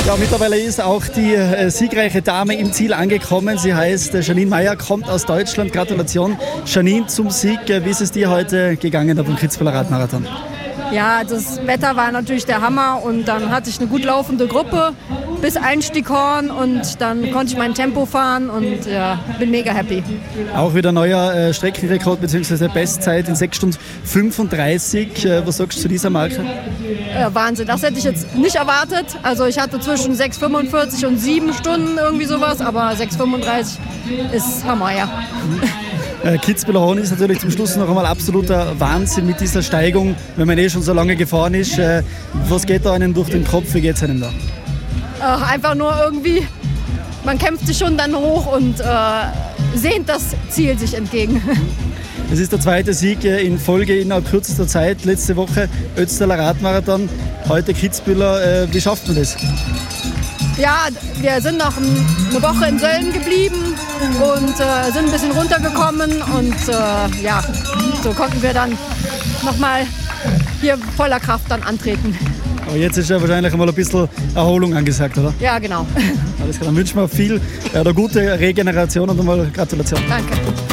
Ja, mittlerweile ist auch die siegreiche Dame im Ziel angekommen. Sie heißt Janine Meyer, kommt aus Deutschland. Gratulation, Janine, zum Sieg. Wie ist es dir heute gegangen auf dem Kitzbüheler Radmarathon? Ja, das Wetter war natürlich der Hammer und dann hatte ich eine gut laufende Gruppe bis Einstieghorn und dann konnte ich mein Tempo fahren und ja, bin mega happy. Auch wieder neuer Streckenrekord bzw. Bestzeit in 6 Stunden 35. Was sagst du zu dieser Marke? Wahnsinn, das hätte ich jetzt nicht erwartet. Also ich hatte zwischen 6,45 und 7 Stunden irgendwie sowas, aber 6,35 ist Hammer, ja. Kitzbüheler Horn ist natürlich zum Schluss noch einmal absoluter Wahnsinn mit dieser Steigung, wenn man schon so lange gefahren ist. Was geht da einem durch den Kopf? Wie geht es einem da? Einfach nur irgendwie, man kämpft sich schon dann hoch und sehnt das Ziel sich entgegen. Es ist der zweite Sieg in Folge innerhalb kürzester Zeit. Letzte Woche Ötztaler Radmarathon, heute Kitzbüheler. Wie schafft man das? Ja, wir sind noch eine Woche in Sölden geblieben und sind ein bisschen runtergekommen und ja, so konnten wir dann nochmal hier voller Kraft dann antreten. Aber jetzt ist ja wahrscheinlich einmal ein bisschen Erholung angesagt, oder? Ja, genau. Alles klar, dann wünschen wir viel gute Regeneration und einmal Gratulation. Danke.